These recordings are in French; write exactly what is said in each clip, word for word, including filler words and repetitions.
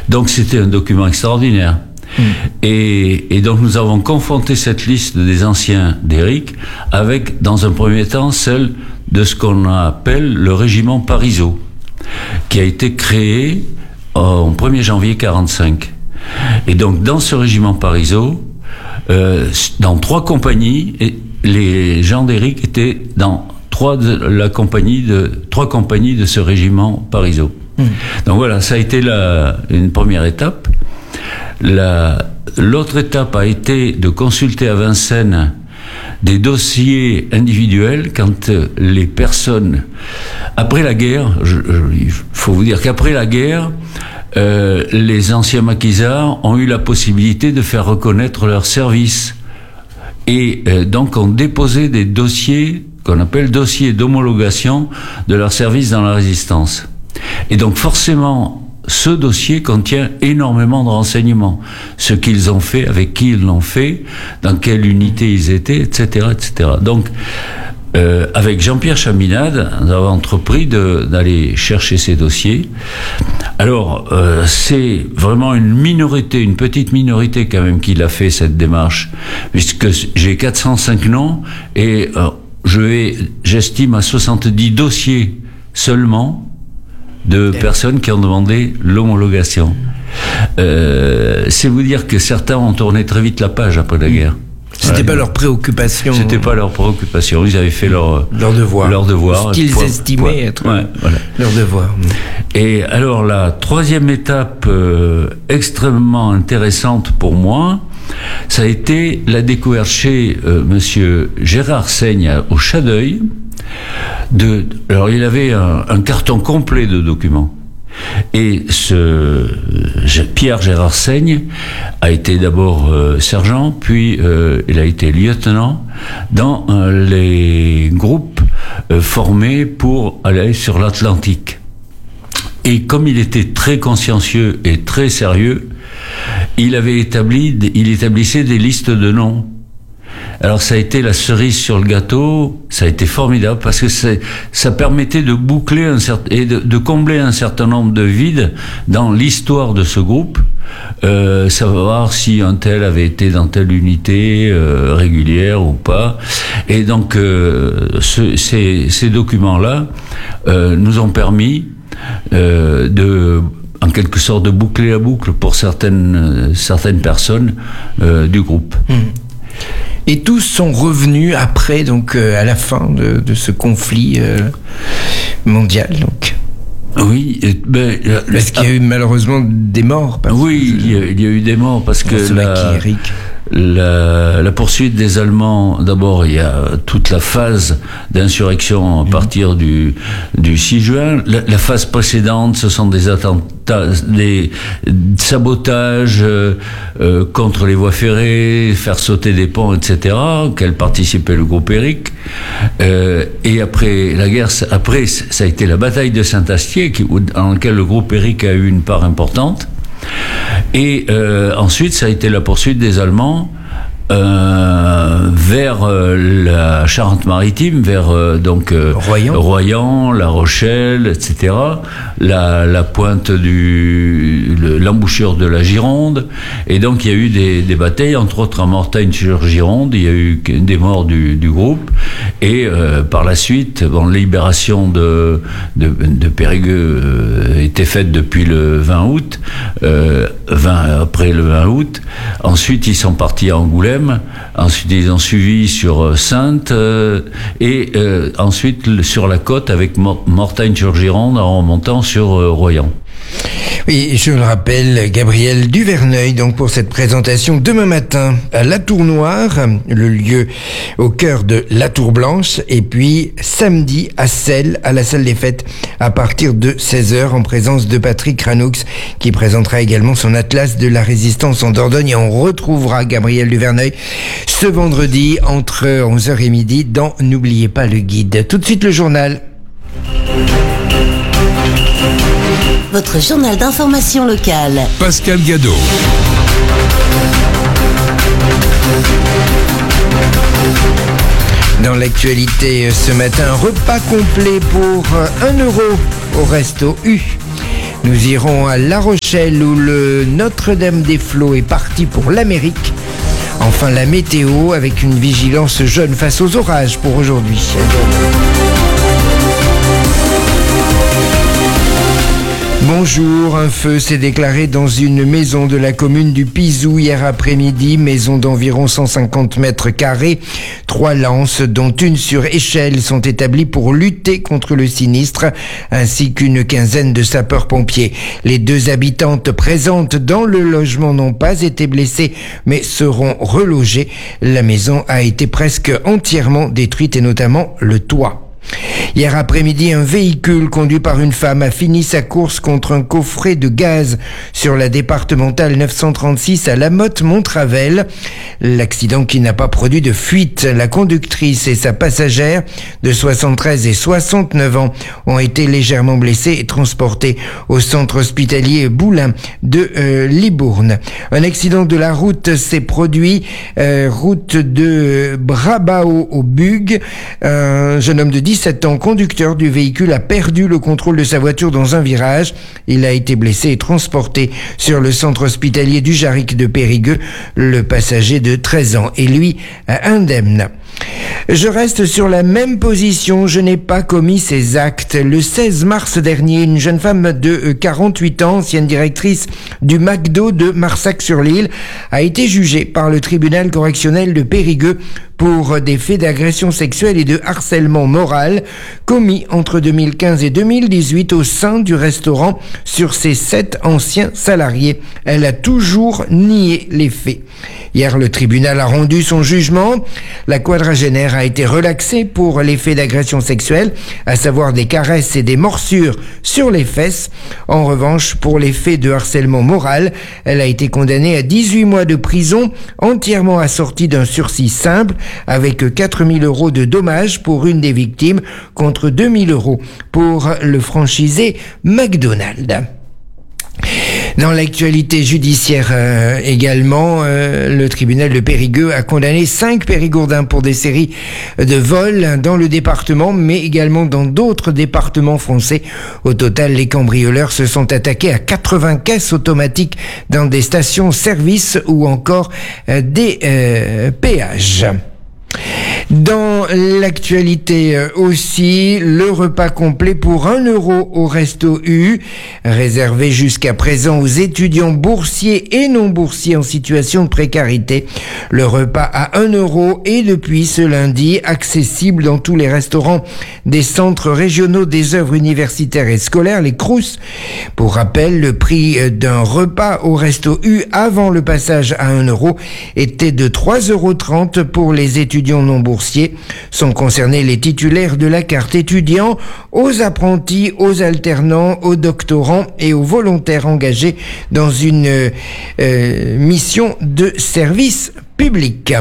Donc c'était un document extraordinaire. Mmh. Et, et donc nous avons confronté cette liste des anciens d'Éric avec, dans un premier temps, celle de ce qu'on appelle le régiment Parisot, qui a été créé au premier janvier quarante-cinq. Et donc dans ce régiment Parisot, euh, dans trois compagnies, et les gens d'Éric étaient dans trois de la compagnie de trois compagnies de ce régiment Parisot. Mmh. Donc voilà, ça a été la, une première étape. La, l'autre étape a été de consulter à Vincennes des dossiers individuels quand les personnes, après la guerre, je, je, il faut vous dire qu'après la guerre, euh, les anciens maquisards ont eu la possibilité de faire reconnaître leur service et euh, donc ont déposé des dossiers qu'on appelle dossiers d'homologation de leur service dans la résistance. Et donc forcément, ce dossier contient énormément de renseignements. Ce qu'ils ont fait, avec qui ils l'ont fait, dans quelle unité ils étaient, et cetera, et cetera. Donc, euh, avec Jean-Pierre Chaminade, nous avons entrepris de, d'aller chercher ces dossiers. Alors, euh, c'est vraiment une minorité, une petite minorité quand même qui l'a fait cette démarche, puisque j'ai quatre cent cinq noms et euh, je vais, j'estime à soixante-dix dossiers seulement de personnes qui ont demandé l'homologation. Euh, c'est vous dire que certains ont tourné très vite la page après la guerre. C'était voilà. pas leur préoccupation. C'était pas leur préoccupation. Ils avaient fait leur leur devoir. Leur devoir. Ce qu'ils point, estimaient point. être ouais, voilà. leur devoir. Et alors la troisième étape euh, extrêmement intéressante pour moi, ça a été la découverte chez euh, Monsieur Gérard Seigne au Chadeuil. De, alors il avait un, un carton complet de documents. Et ce Pierre Gérard Seigne a été d'abord euh, sergent, puis euh, il a été lieutenant dans euh, les groupes euh, formés pour aller sur l'Atlantique. Et comme il était très consciencieux et très sérieux, il avait établi, il établissait des listes de noms. Alors ça a été la cerise sur le gâteau, ça a été formidable parce que c'est, ça permettait de boucler un certain, et de, de combler un certain nombre de vides dans l'histoire de ce groupe, euh, savoir si un tel avait été dans telle unité euh, régulière ou pas. Et donc euh, ce, ces, ces documents-là euh, nous ont permis euh, de en quelque sorte de boucler la boucle pour certaines certaines personnes euh, du groupe. Mmh. Et tous sont revenus après, donc euh, à la fin de, de ce conflit euh, mondial. Donc. Oui, et, ben, parce euh, qu'il y a eu malheureusement des morts. Oui, il y, a, il y a eu des morts parce que la, la, la poursuite des Allemands, d'abord il y a toute la phase d'insurrection à partir mmh. du, du six juin. La, la phase précédente, ce sont des attentats, des sabotages euh, euh, contre les voies ferrées, faire sauter des ponts, et cetera, auxquels participait le groupe Éric. Euh, et après la guerre, après ça a été la bataille de Saint-Astier, qui, dans laquelle le groupe Éric a eu une part importante. Et euh, ensuite, ça a été la poursuite des Allemands euh, vers euh, la Charente-Maritime, vers euh, donc euh, Royan. Royan, La Rochelle, et cetera. La, la pointe du le, l'embouchure de la Gironde. Et donc il y a eu des, des batailles, entre autres à Mortagne-sur-Gironde. Il y a eu des morts du, du groupe. Et euh, par la suite, bon, la libération de de, de Périgueux euh, était faite depuis le vingt août. Euh, vingt, après le vingt août. Ensuite, ils sont partis à Angoulême. Ensuite, ils ont suivi sur Saintes euh, et euh, ensuite sur la côte avec Mortagne-sur-Gironde en remontant sur euh, Royan. Oui, je le rappelle, Gabriel Duverneuil, donc pour cette présentation demain matin à La Tour Noire, le lieu au cœur de La Tour Blanche, et puis samedi à Celles, à la salle des fêtes, à partir de seize heures, en présence de Patrick Ranoux, qui présentera également son atlas de la résistance en Dordogne, et on retrouvera Gabriel Duverneuil ce vendredi entre onze heures et midi dans N'oubliez pas le guide. Tout de suite le journal. Votre journal d'information locale. Pascal Gadot. Dans l'actualité ce matin, repas complet pour un euro au Resto U. Nous irons à La Rochelle où le Notre-Dame-des-Flots est parti pour l'Amérique. Enfin, la météo avec une vigilance jaune face aux orages pour aujourd'hui. Bonjour, un feu s'est déclaré dans une maison de la commune du Pizou hier après-midi, maison d'environ cent cinquante mètres carrés. Trois lances, dont une sur échelle, sont établies pour lutter contre le sinistre, ainsi qu'une quinzaine de sapeurs-pompiers. Les deux habitantes présentes dans le logement n'ont pas été blessées, mais seront relogées. La maison a été presque entièrement détruite et notamment le toit. Hier après-midi, un véhicule conduit par une femme a fini sa course contre un coffret de gaz sur la départementale neuf cent trente-six à La Motte-Montravel. L'accident qui n'a pas produit de fuite. La conductrice et sa passagère de soixante-treize et soixante-neuf ans ont été légèrement blessés et transportés au centre hospitalier Boulin de euh, Libourne. Un accident de la route s'est produit, euh, route de Brabao au Bug. Un jeune homme de dix-sept ans, conducteur du véhicule, a perdu le contrôle de sa voiture dans un virage. Il a été blessé et transporté sur le centre hospitalier du Jarric de Périgueux. Le passager de treize ans est lui indemne. Je reste sur la même position, je n'ai pas commis ces actes. Le seize mars dernier, une jeune femme de quarante-huit ans, ancienne directrice du McDo de Marsac-sur-l'Île, a été jugée par le tribunal correctionnel de Périgueux pour des faits d'agression sexuelle et de harcèlement moral commis entre deux mille quinze et deux mille dix-huit au sein du restaurant sur ses sept anciens salariés. Elle a toujours nié les faits. Hier, le tribunal a rendu son jugement. La quadragénaire a été relaxée pour les faits d'agression sexuelle, à savoir des caresses et des morsures sur les fesses. En revanche, pour les faits de harcèlement moral, elle a été condamnée à dix-huit mois de prison, entièrement assortie d'un sursis simple, avec quatre mille euros de dommages pour une des victimes, contre deux mille euros pour le franchisé McDonald's. Dans l'actualité judiciaire euh, également, euh, le tribunal de Périgueux a condamné cinq Périgourdins pour des séries de vols dans le département, mais également dans d'autres départements français. Au total, les cambrioleurs se sont attaqués à quatre-vingts caisses automatiques dans des stations-service ou encore euh, des euh, péages. Dans l'actualité aussi, le repas complet pour un euro au Resto U, réservé jusqu'à présent aux étudiants boursiers et non boursiers en situation de précarité. Le repas à un euro est depuis ce lundi accessible dans tous les restaurants des centres régionaux des œuvres universitaires et scolaires, les Crous. Pour rappel, le prix d'un repas au Resto U avant le passage à un euro était de trois euros trente pour les étudiants non boursiers. Sont concernés les titulaires de la carte étudiant, aux apprentis, aux alternants, aux doctorants et aux volontaires engagés dans une euh, mission de service public.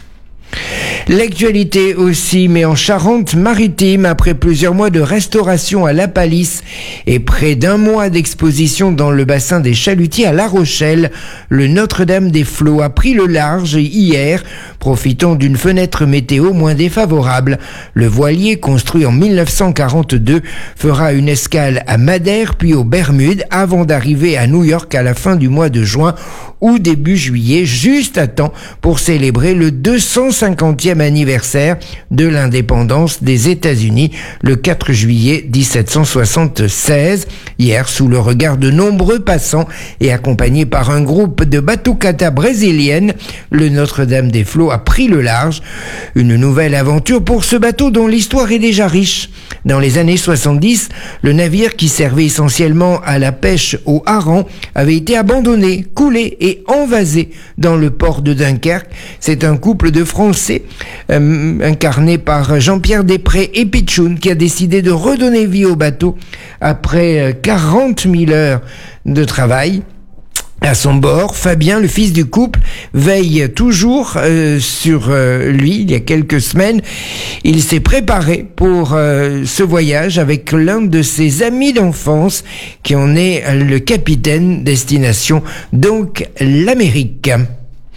L'actualité aussi, mais en Charente-Maritime, après plusieurs mois de restauration à La Palisse et près d'un mois d'exposition dans le bassin des Chalutiers à La Rochelle, le Notre-Dame-des-Flots a pris le large hier, profitant d'une fenêtre météo moins défavorable. Le voilier, construit en mille neuf cent quarante-deux, fera une escale à Madère puis aux Bermudes avant d'arriver à New York à la fin du mois de juin ou début juillet, juste à temps pour célébrer le deux cent cinquantième anniversaire de l'indépendance des États-Unis, le quatre juillet dix-sept cent soixante-seize. Hier, sous le regard de nombreux passants et accompagné par un groupe de batucada brésilienne, le Notre-Dame-des-Flots a pris le large. Une nouvelle aventure pour ce bateau dont l'histoire est déjà riche. Dans les années soixante-dix, le navire qui servait essentiellement à la pêche au hareng avait été abandonné, coulé et envasé dans le port de Dunkerque. C'est un couple de Français euh, incarné par Jean-Pierre Després et Pichoun qui a décidé de redonner vie au bateau après quarante mille heures de travail. À son bord, Fabien, le fils du couple, veille toujours euh, sur euh, lui. Il y a quelques semaines, il s'est préparé pour euh, ce voyage avec l'un de ses amis d'enfance qui en est le capitaine, destination donc l'Amérique.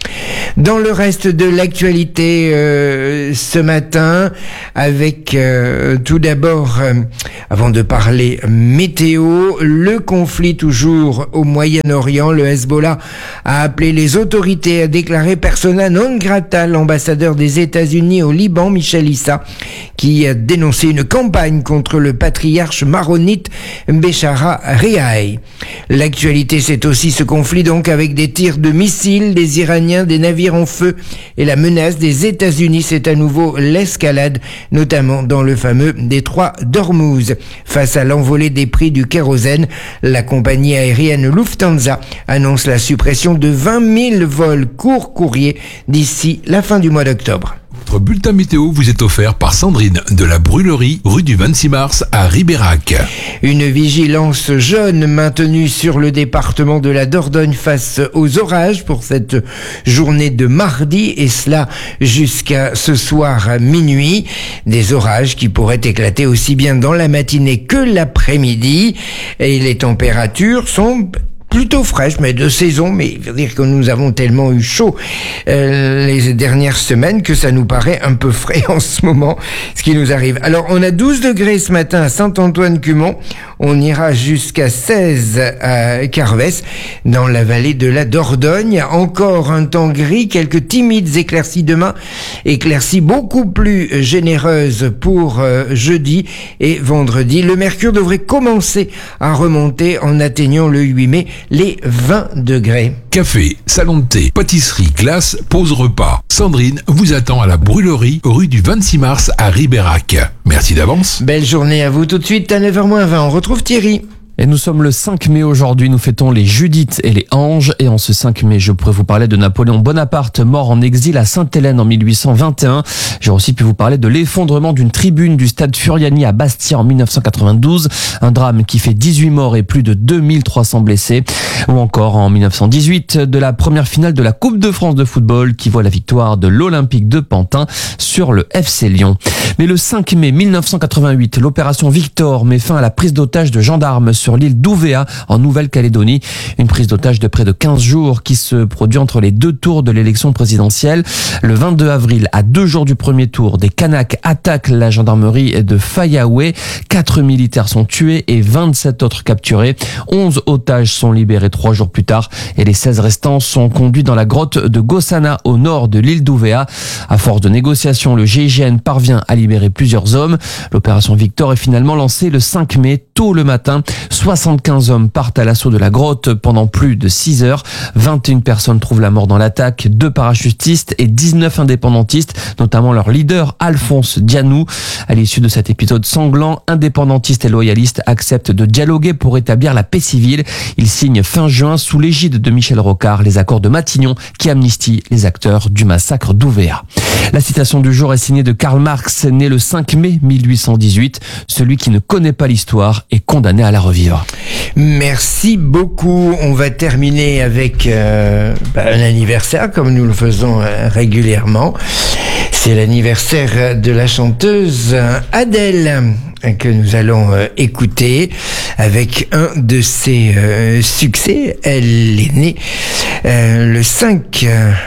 Dans le reste de l'actualité euh, ce matin, avec euh, tout d'abord, euh, avant de parler météo, le conflit toujours au Moyen-Orient. Le Hezbollah a appelé les autorités à déclarer persona non grata l'ambassadeur des États-Unis au Liban, Michel Issa, qui a dénoncé une campagne contre le patriarche maronite Béchara Rehaï. L'actualité, c'est aussi ce conflit donc avec des tirs de missiles des Iraniens, des navires en feu et la menace des États-Unis. C'est à nouveau l'escalade, notamment dans le fameux détroit d'Ormuz. Face à l'envolée des prix du kérosène, la compagnie aérienne Lufthansa annonce la suppression de vingt mille vols court courrier d'ici la fin du mois d'octobre. Votre bulletin météo vous est offert par Sandrine de la Brûlerie, rue du vingt-six mars à Ribérac. Une vigilance jaune maintenue sur le département de la Dordogne face aux orages pour cette journée de mardi, et cela jusqu'à ce soir à minuit. Des orages qui pourraient éclater aussi bien dans la matinée que l'après-midi, et les températures sont plutôt fraîche, mais de saison, mais il veut dire que nous avons tellement eu chaud euh, les dernières semaines que ça nous paraît un peu frais en ce moment, ce qui nous arrive. Alors, on a douze degrés ce matin à Saint-Antoine-Cumont, on ira jusqu'à seize à Carvès, dans la vallée de la Dordogne. Encore un temps gris, quelques timides éclaircies demain, éclaircies beaucoup plus généreuses pour euh, jeudi et vendredi. Le mercure devrait commencer à remonter en atteignant le huit mai, les vingt degrés. Café, salon de thé, pâtisserie, glace, pause repas. Sandrine vous attend à la Brûlerie, rue du vingt-six mars à Ribérac. Merci d'avance. Belle journée à vous. Tout de suite à neuf heures moins vingt. On retrouve Thierry. Et nous sommes le cinq mai aujourd'hui, nous fêtons les Judith et les Anges, et en ce cinq mai, je pourrais vous parler de Napoléon Bonaparte, mort en exil à Sainte-Hélène en mille huit cent vingt et un. J'aurais aussi pu vous parler de l'effondrement d'une tribune du stade Furiani à Bastia en mille neuf cent quatre-vingt-douze, un drame qui fait dix-huit morts et plus de deux mille trois cents blessés. Ou encore en mille neuf cent dix-huit, de la première finale de la Coupe de France de football qui voit la victoire de l'Olympique de Pantin sur le F C Lyon. Mais le cinq mai mille neuf cent quatre-vingt-huit, l'opération Victor met fin à la prise d'otage de gendarmes sur l'île d'Ouvéa en Nouvelle-Calédonie. Une prise d'otage de près de quinze jours qui se produit entre les deux tours de l'élection présidentielle. Le vingt-deux avril, à deux jours du premier tour, des Kanaks attaquent la gendarmerie de Fayaoué. Quatre militaires sont tués et vingt-sept autres capturés. onze otages sont libérés trois jours plus tard et les seize restants sont conduits dans la grotte de Gossana au nord de l'île d'Ouvéa. À force de négociations, le G I G N parvient à libérer plusieurs hommes. L'opération Victor est finalement lancée le cinq mai, tôt le matin. soixante-quinze hommes partent à l'assaut de la grotte pendant plus de six heures. vingt et une personnes trouvent la mort dans l'attaque, deux parachutistes et dix-neuf indépendantistes, notamment leur leader Alphonse Dianou. À l'issue de cet épisode sanglant, indépendantistes et loyalistes acceptent de dialoguer pour établir la paix civile. Ils signent fin juin, sous l'égide de Michel Rocard, les accords de Matignon qui amnistient les acteurs du massacre d'Ouvéa. La citation du jour est signée de Karl Marx, né le cinq mai mille huit cent dix-huit. Celui qui ne connaît pas l'histoire est condamné à la revivre. Merci beaucoup. On va terminer avec euh, bah, un anniversaire, comme nous le faisons euh, régulièrement. C'est l'anniversaire de la chanteuse Adèle que nous allons euh, écouter avec un de ses euh, succès. Elle est née euh, le cinq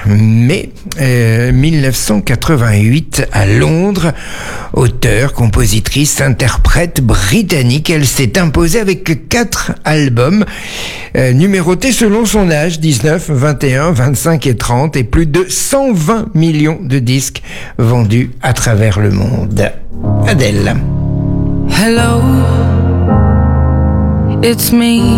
mai euh, mille neuf cent quatre-vingt-huit à Londres. Auteure, compositrice, interprète britannique, elle s'est imposée avec quatre albums euh, numérotés selon son âge, dix-neuf, vingt et un, vingt-cinq et trente, et plus de cent vingt millions de disques vendus à travers le monde. Adèle. Hello, it's me.